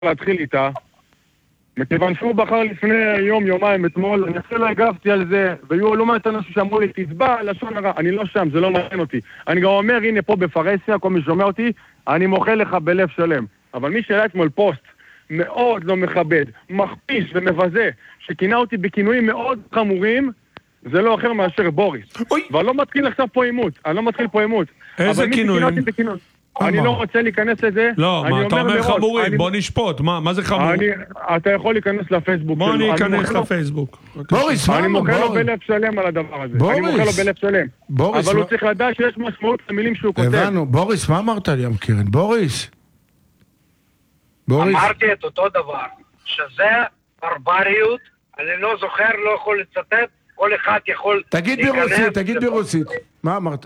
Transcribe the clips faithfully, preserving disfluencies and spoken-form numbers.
להתחיל איתה, מכיוון שהוא בחר לפני יום, יומיים, אתמול, אני אפילו לא הגבתי על זה, והיו לא מעט אנשים שאמרו לי, תצבע, לשון הרע, אני לא שם, זה לא מעניין אותי. אני גם אומר, הנה פה בפרסיה, כל מי שומע אותי, אני מוחה לך בלב שלם. אבל מי שאלה אתמול פוסט, מאוד לא מכבד, מכפיש ומבזה, שכינה אותי בכינויים מאוד חמורים, זה לא אחר מאשר בוריס. ואני לא מתחיל עכשיו פה עימות, אני לא מתחיל פה עימות. איזה כינויים? אני לא רוצה להיכנס לזה. לא, מה, אתה אומר חמורים, בוא נשפוט, מה זה חמור? אתה יכול להיכנס לפייסבוק. בוא ניכנס לפייסבוק. בוריס, מה? אני מוכר לו בלב שלם על הדבר הזה. אני מוכר לו בלב שלם. אבל הוא צריך לדעת שיש משמעות למילים שהוא כותב. הבנו, בוריס, מה אמרת לי, ים קרן? בוריס? אמרתי את אותו דבר, שזה ברבריות, אני לא זוכר, לא יכול לצטט, כל אחד יכול... תגיד ברוסית, תגיד ברוסית. מה אמרת?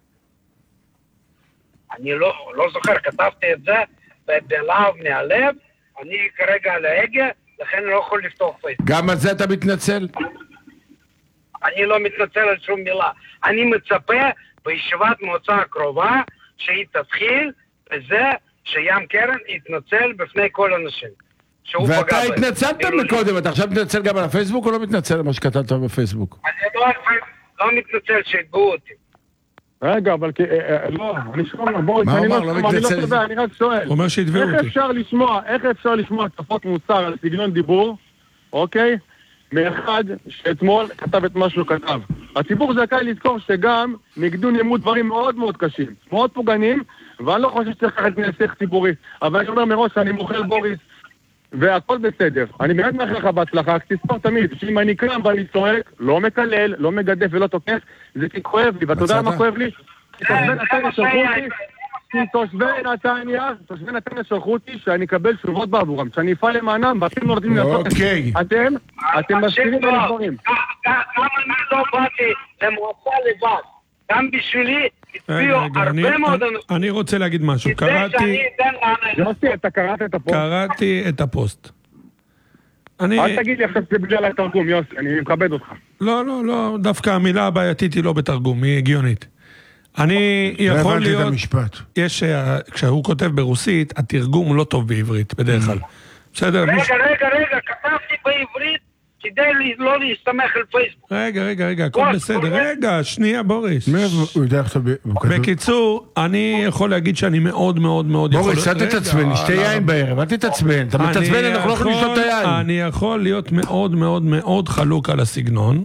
אני לא, לא זוכר, כתבתי את זה בלהב מהלב, אני כרגע על ההגה, לכן אני לא יכול לפתוח פייסבוק. גם על זה אתה מתנצל? אני לא מתנצל על שום מילה. אני מצפה בישיבת מועצה הקרובה שהיא תתחיל בזה שים קרן יתנצל בפני כל אנשים. ואתה התנצלת מקודם, אתה עכשיו מתנצל גם על הפייסבוק או לא מתנצל על מה שכתבת בפייסבוק? אני לא מתנצל שהתגעו אותי. רגע, אבל לא, אני שומע, בוריס, אני לא יודע, אני רק שואל. הוא אומר שהתבעו אותי. איך אפשר לשמוע, איך אפשר לשמוע תפות מוצר על סגנון דיבור, אוקיי? מאחד שאתמול כתב את מה שהוא כתב. הציבור זכאי לזכור שגם נגדו נאמרו דברים מאוד מאוד קשים, מאוד פוגעניים, ואני לא חושב שצריך לקחת משיח ציבורי. אבל אני אומר מראש שאני מוכר בוריס, והכל בסדר. אני באמת מאחל לך בהצלחה, תזכור תמיד, שאם אני קם ואני צועק, לא מקלל, לא מגדף ולא תוקף, זה כי כואב לי, ואתה יודע מה כואב לי? כי תושבי נתניה שלחו אותי, כי תושבי נתניה, תושבי נתניה שלחו אותי שאני אקבל תשובות בעבורם, שאני אפעל למענם, ואתם לא נותנים לעשות את זה. אתם, אתם מסתירים על הדברים. גם אני לא באתי למועצה לבד, גם בשבילי הצביעו הרבה מאוד אנשים. אני רוצה להגיד משהו, קראתי... יוסי, אתה קראת את הפוסט? קראתי את הפוסט. אל תגיד לי עכשיו שבגלל התרגום, יוסי, אני מכבד אותך. לא, לא, לא, דווקא המילה הבעייתית היא לא בתרגום, היא הגיונית. אני יכול להיות... יש, כשהוא כותב ברוסית, התרגום לא טוב בעברית, בדרך כלל. בסדר? רגע, רגע, רגע, כתבתי בעברית כדי לא להסתמך על פייסבוק. רגע, רגע, רגע, הכל בסדר. רגע, שנייה, בוריס. הוא יודע איך אתה... בקיצור, אני יכול להגיד שאני מאוד מאוד מאוד יכול... בוריס, אל תתעצבן, נשתה יין בערב, אל תתעצבן. אתה מתעצבן, אנחנו לא יכולים לשתות את היין. אני יכול להיות מאוד מאוד מאוד חלוק על הסגנון.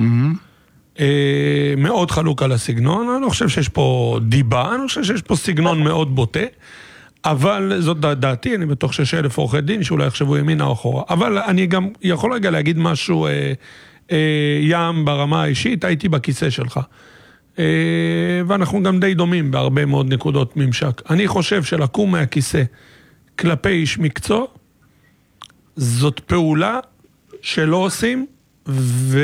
מאוד חלוק על הסגנון. אני לא חושב שיש פה דיבה, אני חושב שיש פה סגנון מאוד בוטה. אבל זאת דעתי, אני בטוח שיש אלף עורכי דין שאולי יחשבו ימינה או אחורה. אבל אני גם יכול רגע להגיד משהו אה, אה, ים ברמה האישית, הייתי בכיסא שלך. אה, ואנחנו גם די דומים בהרבה מאוד נקודות ממשק. אני חושב שלקום מהכיסא כלפי איש מקצוע, זאת פעולה שלא עושים, ו...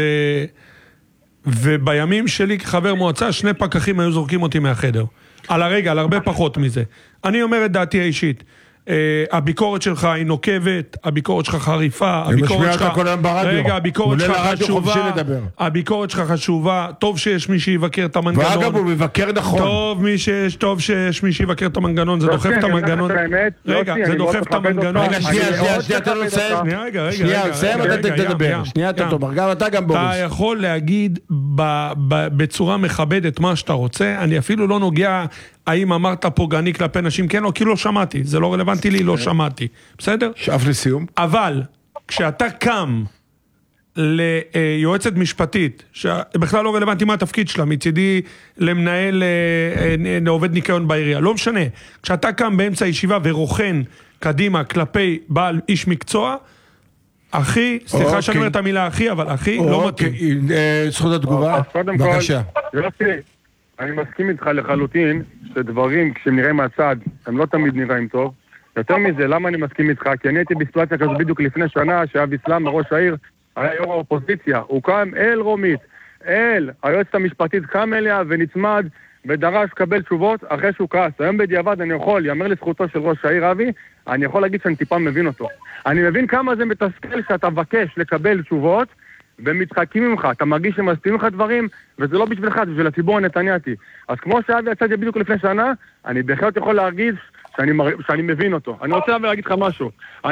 ובימים שלי כחבר מועצה, שני פקחים היו זורקים אותי מהחדר. על הרגע, על הרבה פחות מזה. אני אומר את דעתי האישית. הביקורת שלך היא נוקבת, הביקורת שלך חריפה, הביקורת שלך... רגע, הביקורת שלך חשובה, הביקורת שלך חשובה, טוב שיש מי שיבקר את המנגנון. ואגב, הוא מבקר נכון. טוב מי שיש, טוב שיש מי שיבקר את המנגנון, זה דוחף את המנגנון. רגע, זה דוחף את המנגנון. רגע, שנייה, שנייה, שנייה, אתה לא לסיים. שנייה, רגע, רגע. שנייה, סיים, אתה תדבר. שנייה, אתה תאמר, גם אתה גם בוריס. אתה יכול להגיד בצורה מכבדת מה שאתה רוצה, אני אפילו לא נוגע האם אמרת פוגעני כלפי נשים כן או כי לא שמעתי, זה לא רלוונטי לי, לא שמעתי, בסדר? שאף לסיום. אבל כשאתה קם ליועצת משפטית, שבכלל לא רלוונטי מה התפקיד שלה, מצידי למנהל, לעובד ניקיון בעירייה, לא משנה, כשאתה קם באמצע הישיבה ורוכן קדימה כלפי בעל איש מקצוע, אחי, סליחה שאני אומר את המילה אחי, אבל אחי לא מתאים. זכות התגובה, בבקשה. אני מסכים איתך לחלוטין שדברים כשהם נראים מהצד הם לא תמיד נראים טוב. יותר מזה, למה אני מסכים איתך? כי אני הייתי בסיטואציה כזו בדיוק לפני שנה שאבי סלאם, ראש העיר, היה יו"ר האופוזיציה. הוא קם אל רומית, אל היועצת המשפטית קם אליה ונצמד ודרש קבל תשובות אחרי שהוא כעס. היום בדיעבד אני יכול, יאמר לזכותו של ראש העיר אבי, אני יכול להגיד שאני טיפה מבין אותו. אני מבין כמה זה מתסכל שאתה מבקש לקבל תשובות ומתחקים ממך, אתה מרגיש שמסתירים לך דברים, וזה לא בשבילך, זה בשביל הציבור הנתניאתי. אז כמו שאבי יצא את זה בדיוק לפני שנה, אני בהחלט יכול להרגיש שאני, מר... שאני מבין אותו. אני רוצה להגיד לך משהו.